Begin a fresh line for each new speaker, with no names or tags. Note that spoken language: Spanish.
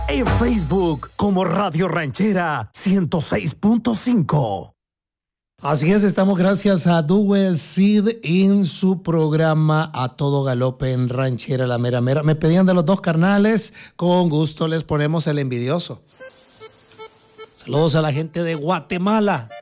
En Facebook como Radio Ranchera 106.5.
Así es, estamos gracias a Duel Seed en su programa A Todo Galope en Ranchera La Mera Mera. Me pedían de los dos carnales, con gusto les ponemos el envidioso. Saludos a la gente de Guatemala.